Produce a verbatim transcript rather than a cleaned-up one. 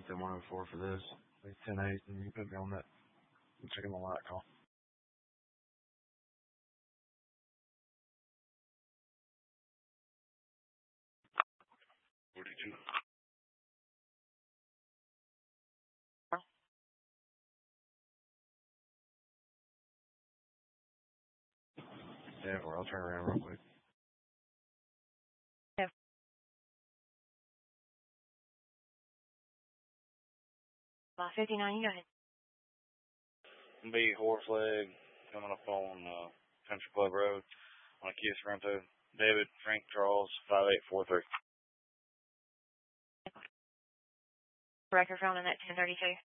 Ethan one oh four for this. Like ten eight, and you put me on that. I'm checking the light call. forty-two. Yeah, well, I'll turn around real quick. Yeah. Lot fifty-nine, you go ahead. B Horse Leg coming up on uh, Country Club Road on a Kia Sorento. David Frank Charles five eight four three. Record phone in that ten thirty-two.